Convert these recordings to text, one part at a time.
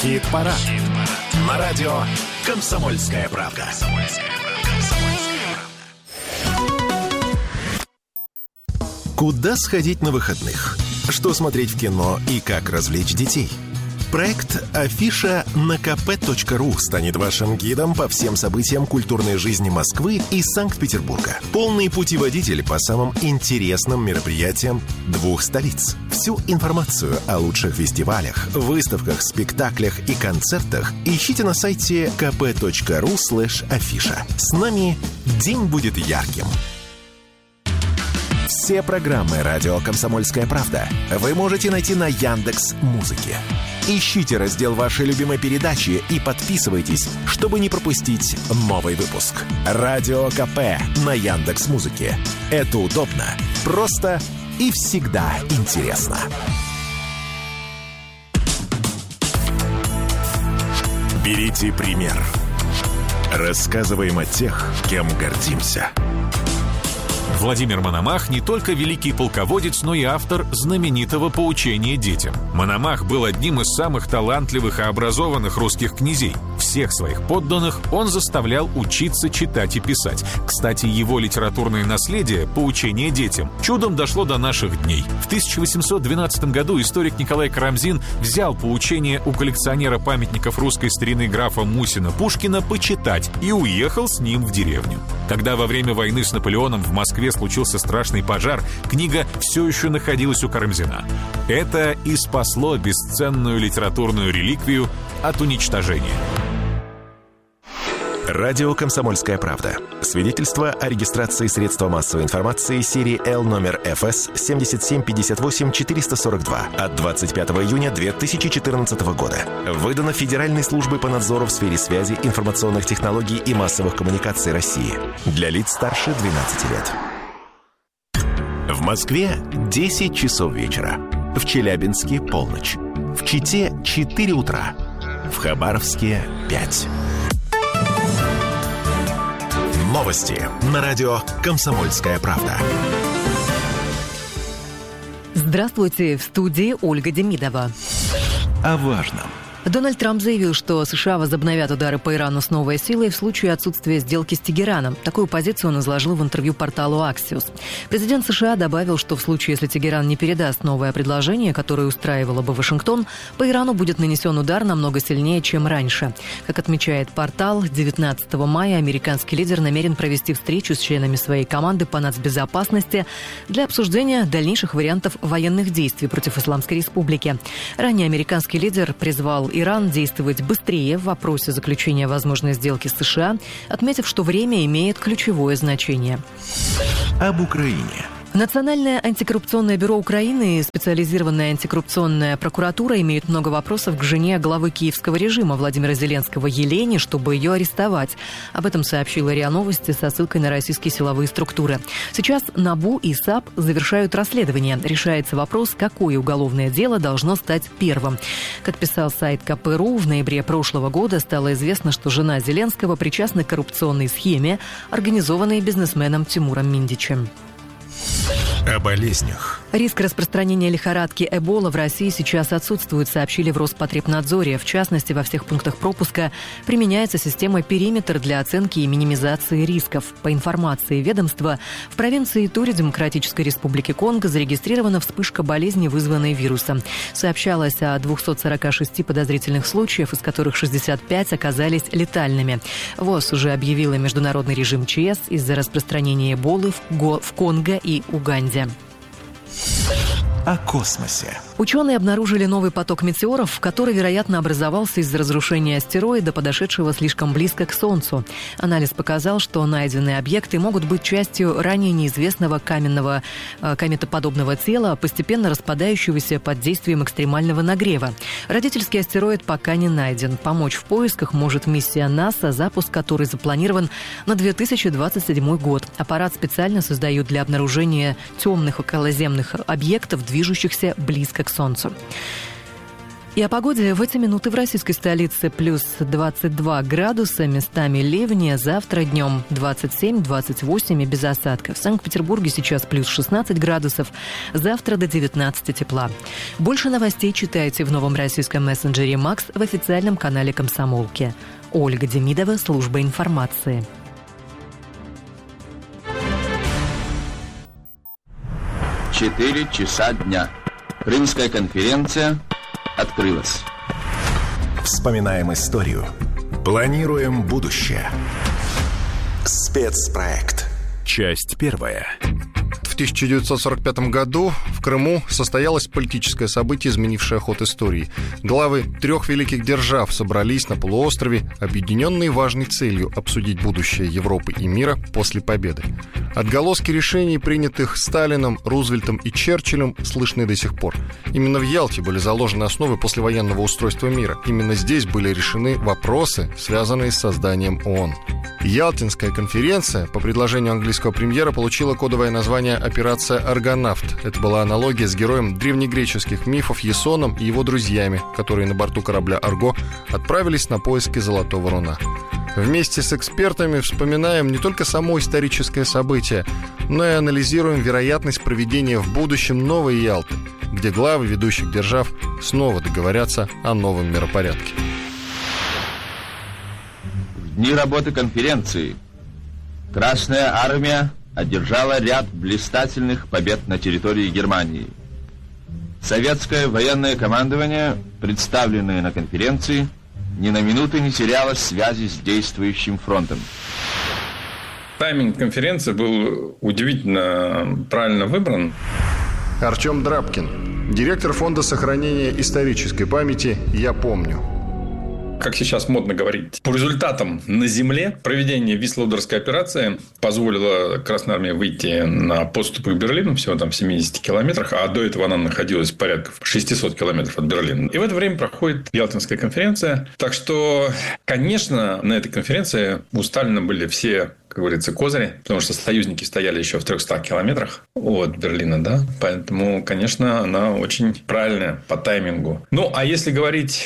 Хит-парад. На радио «Комсомольская правда». Куда сходить на выходных? Что смотреть в кино и как развлечь детей? Проект «Афиша» на kp.ru станет вашим гидом по всем событиям культурной жизни Москвы и Санкт-Петербурга. Полный путеводитель по самым интересным мероприятиям двух столиц. Всю информацию о лучших фестивалях, выставках, спектаклях и концертах ищите на сайте kp.ru/афиша. С нами день будет ярким. Все программы «Радио Комсомольская правда» вы можете найти на Яндекс.Музыке. Ищите раздел вашей любимой передачи и подписывайтесь, чтобы не пропустить новый выпуск. Радио КП на Яндекс.Музыке. Это удобно, просто и всегда интересно. Берите пример. Рассказываем о тех, кем гордимся. Владимир Мономах не только великий полководец, но и автор знаменитого «Поучения детям». Мономах был одним из самых талантливых и образованных русских князей. Всех своих подданных он заставлял учиться читать и писать. Кстати, его литературное наследие «Поучение детям» чудом дошло до наших дней. В 1812 году историк Николай Карамзин взял поучение у коллекционера памятников русской старины графа Мусина Пушкина почитать и уехал с ним в деревню. Когда во время войны с Наполеоном в Москве случился страшный пожар, книга все еще находилась у Карамзина. Это и спасло бесценную литературную реликвию от уничтожения. Радио «Комсомольская правда». Свидетельство о регистрации средства массовой информации серии L номер ФС 7758-442 от 25 июня 2014 года. Выдано Федеральной службой по надзору в сфере связи, информационных технологий и массовых коммуникаций России. Для лиц старше 12 лет. В Москве 10 часов вечера. В Челябинске полночь. В Чите 4 утра. В Хабаровске 5. Новости на радио «Комсомольская правда». Здравствуйте, в студии Ольга Демидова. О важном. Дональд Трамп заявил, что США возобновят удары по Ирану с новой силой в случае отсутствия сделки с Тегераном. Такую позицию он изложил в интервью порталу Axios. Президент США добавил, что в случае, если Тегеран не передаст новое предложение, которое устраивало бы Вашингтон, по Ирану будет нанесен удар намного сильнее, чем раньше. Как отмечает портал, 19 мая американский лидер намерен провести встречу с членами своей команды по нацбезопасности для обсуждения дальнейших вариантов военных действий против Исламской Республики. Ранее американский лидер призвал Иран действовать быстрее в вопросе заключения возможной сделки с США, отметив, что время имеет ключевое значение. Об Украине. Национальное антикоррупционное бюро Украины и специализированная антикоррупционная прокуратура имеют много вопросов к жене главы киевского режима Владимира Зеленского Елене, чтобы ее арестовать. Об этом сообщила РИА Новости со ссылкой на российские силовые структуры. Сейчас НАБУ и САП завершают расследование. Решается вопрос, какое уголовное дело должно стать первым. Как писал сайт КП.ру, в ноябре прошлого года стало известно, что жена Зеленского причастна к коррупционной схеме, организованной бизнесменом Тимуром Миндичем. О болезнях. Риск распространения лихорадки Эбола в России сейчас отсутствует, сообщили в Роспотребнадзоре. В частности, во всех пунктах пропуска применяется система «Периметр» для оценки и минимизации рисков. По информации ведомства, в провинции Итури Демократической Республики Конго зарегистрирована вспышка болезни, вызванной вирусом. Сообщалось о 246 подозрительных случаях, из которых 65 оказались летальными. ВОЗ уже объявила международный режим ЧС из-за распространения Эболы в Конго и Уганде. О космосе. Ученые обнаружили новый поток метеоров, который, вероятно, образовался из-за разрушения астероида, подошедшего слишком близко к Солнцу. Анализ показал, что найденные объекты могут быть частью ранее неизвестного кометоподобного тела, постепенно распадающегося под действием экстремального нагрева. Родительский астероид пока не найден. Помочь в поисках может миссия НАСА, запуск которой запланирован на 2027 год. Аппарат специально создают для обнаружения темных околоземных объектов, движущихся близко к Солнцу. И о погоде. В эти минуты в российской столице плюс 22 градуса, местами ливни. Завтра днем 27-28 и без осадков. В Санкт-Петербурге сейчас плюс 16 градусов. Завтра до 19 тепла. Больше новостей читайте в новом российском мессенджере «Макс» в официальном канале «Комсомолки». Ольга Демидова, служба информации. Четыре часа дня. Крымская конференция открылась. Вспоминаем историю. Планируем будущее. Спецпроект. Часть первая. В 1945 году в Крыму состоялось политическое событие, изменившее ход истории. Главы 3 великих держав собрались на полуострове, объединенные важной целью обсудить будущее Европы и мира после победы. Отголоски решений, принятых Сталином, Рузвельтом и Черчиллем, слышны до сих пор. Именно в Ялте были заложены основы послевоенного устройства мира. Именно здесь были решены вопросы, связанные с созданием ООН. Ялтинская конференция, по предложению английского премьера, получила кодовое название «Операция Аргонавт». Это была аналогия с героем древнегреческих мифов Ясоном и его друзьями, которые на борту корабля «Арго» отправились на поиски Золотого Руна. Вместе с экспертами вспоминаем не только само историческое событие, но и анализируем вероятность проведения в будущем новой Ялты, где главы ведущих держав снова договорятся о новом миропорядке. В дни работы конференции Красная Армия одержала ряд блистательных побед на территории Германии. Советское военное командование, представленное на конференции, ни на минуту не теряло связи с действующим фронтом. Тайминг конференции был удивительно правильно выбран. Артем Драбкин, директор фонда сохранения исторической памяти «Я помню». Как сейчас модно говорить, по результатам на земле проведение Вислоудерской операции позволило Красной Армии выйти на подступы к Берлину, всего там в 70 километрах, а до этого она находилась порядка 600 километров от Берлина. И в это время проходит Ялтинская конференция. Так что, конечно, на этой конференции у Сталина были все, как говорится, козыри, потому что союзники стояли еще в 300 километрах от Берлина, да, поэтому, конечно, она очень правильная по таймингу. Ну, а если говорить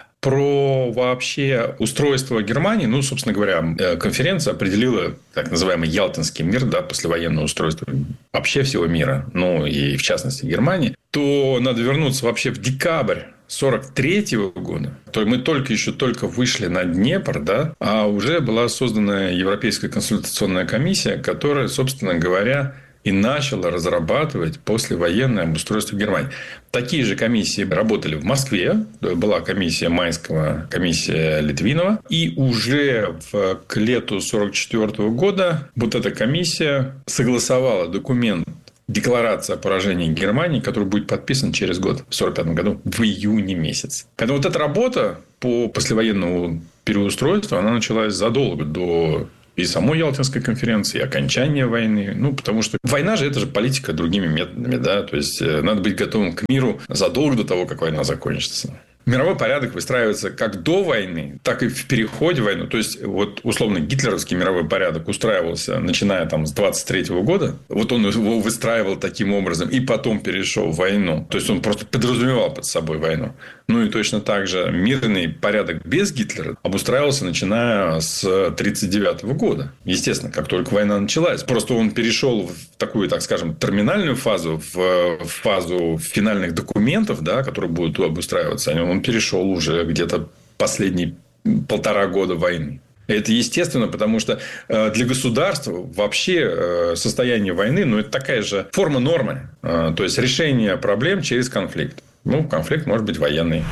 про вообще устройство Германии, ну, собственно говоря, конференция определила так называемый Ялтинский мир, да, послевоенное устройство вообще всего мира, ну, и в частности Германии, то надо вернуться вообще в декабрь 1943 года, то мы только вышли на Днепр, да, а уже была создана Европейская консультационная комиссия, которая, собственно говоря, и начала разрабатывать послевоенное обустройство Германии. Такие же комиссии работали в Москве. Была комиссия Майского, комиссия Литвинова. И уже к лету 1944 года вот эта комиссия согласовала документ «Декларация о поражении Германии», который будет подписан через год, в 1945 году, в июне месяце. Поэтому вот эта работа по послевоенному переустройству, она началась задолго до и самой Ялтинской конференции, и окончания войны. Ну, потому что война же – это же политика другими методами, да. То есть, надо быть готовым к миру задолго до того, как война закончится. Мировой порядок выстраивается как до войны, так и в переходе в войну. То есть, вот условно гитлеровский мировой порядок устраивался, начиная там с 1923 года. Вот он его выстраивал таким образом и потом перешел в войну. То есть, он просто подразумевал под собой войну. Ну, и точно так же мирный порядок без Гитлера обустраивался, начиная с 1939 года. Естественно, как только война началась. Просто он перешел в такую, так скажем, терминальную фазу, в фазу финальных документов, да, которые будут обустраиваться. Он перешел уже где-то последние 1,5 года войны. Это естественно, потому что для государства вообще состояние войны, ну, это такая же форма нормы. То есть, решение проблем через конфликт. Ну, конфликт может быть военный.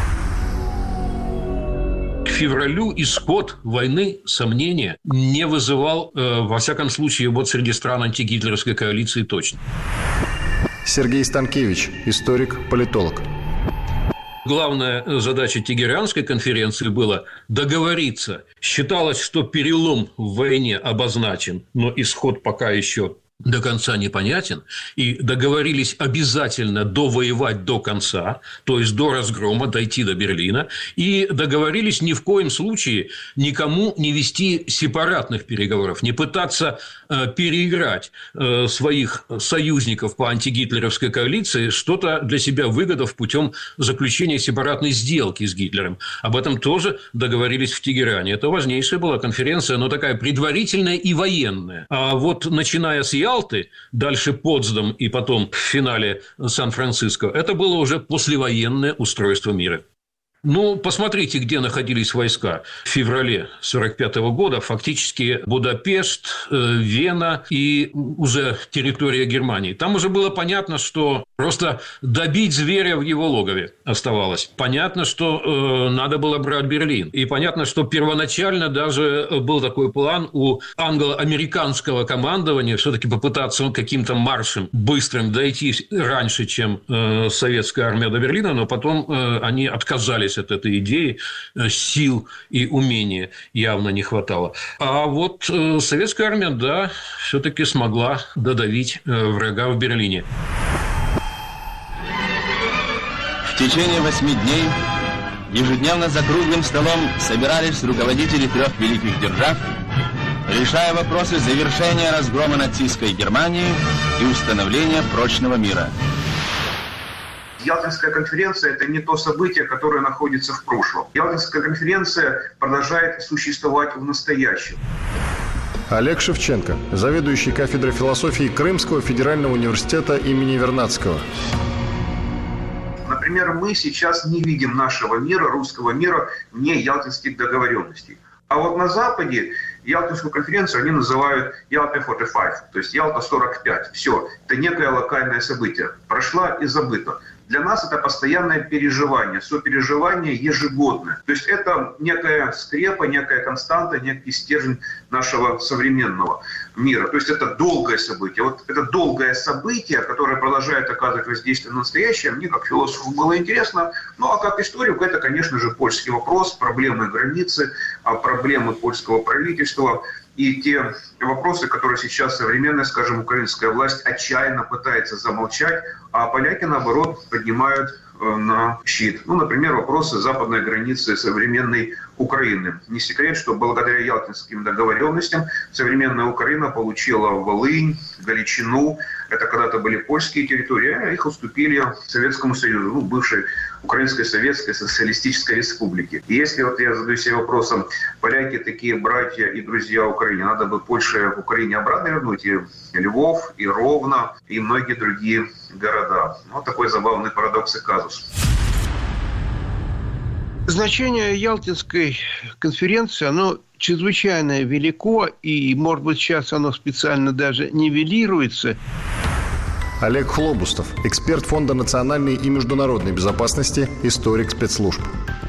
К февралю исход войны сомнения не вызывал, во всяком случае, вот среди стран антигитлеровской коалиции точно. Сергей Станкевич, историк, политолог. Главная задача Тегеранской конференции была договориться. Считалось, что перелом в войне обозначен, но исход пока еще до конца непонятен, и договорились обязательно довоевать до конца, то есть до разгрома, дойти до Берлина, и договорились ни в коем случае никому не вести сепаратных переговоров, не пытаться переиграть своих союзников по антигитлеровской коалиции, что-то для себя выгодав путем заключения сепаратной сделки с Гитлером. Об этом тоже договорились в Тегеране. Это важнейшая была конференция, но такая предварительная и военная. А вот начиная с Ялты, дальше Потсдам и потом в финале Сан-Франциско, это было уже послевоенное устройство мира. Ну, посмотрите, где находились войска в феврале 1945 года. Фактически Будапешт, Вена и уже территория Германии. Там уже было понятно, что просто добить зверя в его логове оставалось. Понятно, что надо было брать Берлин. И понятно, что первоначально даже был такой план у англо-американского командования все-таки попытаться каким-то маршем быстрым дойти раньше, чем советская армия до Берлина, но потом они отказались от этой идеи, сил и умения явно не хватало. А вот советская армия, да, все-таки смогла додавить врага в Берлине. В течение 8 дней ежедневно за круглым столом собирались руководители 3 великих держав, решая вопросы завершения разгрома нацистской Германии и установления прочного мира. Ялтинская конференция – это не то событие, которое находится в прошлом. Ялтинская конференция продолжает существовать в настоящем. Олег Шевченко, заведующий кафедрой философии Крымского федерального университета имени Вернадского. Например, мы сейчас не видим нашего мира, русского мира, вне ялтинских договоренностей. А вот на Западе Ялтинскую конференцию они называют Ялта 45, то есть Ялта 45. Все, это некое локальное событие. Прошла и забыто. Для нас это постоянное переживание, сопереживание ежегодное. То есть это некая скрепа, некая константа, некий стержень нашего современного мира. То есть это долгое событие. Вот это долгое событие, которое продолжает оказывать воздействие на настоящее, мне как философу было интересно. Ну а как историку это, конечно же, польский вопрос, проблемы границы, проблемы польского правительства. И те вопросы, которые сейчас современная, скажем, украинская власть отчаянно пытается замолчать, а поляки, наоборот, поднимают на щит. Ну, например, вопросы западной границы современной Украины. Не секрет, что благодаря ялтинским договоренностям современная Украина получила Волынь, Галичину. Это когда-то были польские территории, а их уступили Советскому Союзу, ну, бывшей Украинской Советской Социалистической Республике. И если вот я задаю себе вопросом, поляки такие братья и друзья Украине, надо бы Польше в Украине обратно вернуть и Львов, и Ровно, и многие другие города. Вот такой забавный парадокс и казус. Значение Ялтинской конференции, оно чрезвычайно велико, и, может быть, сейчас оно специально даже нивелируется. Олег Хлобустов, эксперт Фонда национальной и международной безопасности, историк спецслужб.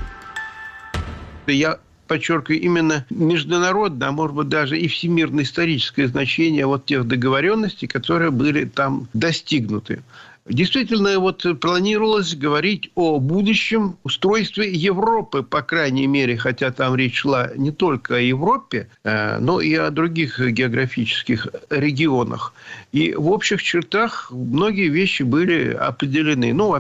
Я подчеркиваю именно международное, а может быть даже и всемирно-историческое значение вот тех договоренностей, которые были там достигнуты. Действительно, вот планировалось говорить о будущем устройстве Европы, по крайней мере, хотя там речь шла не только о Европе, но и о других географических регионах. И в общих чертах многие вещи были определены. Ну,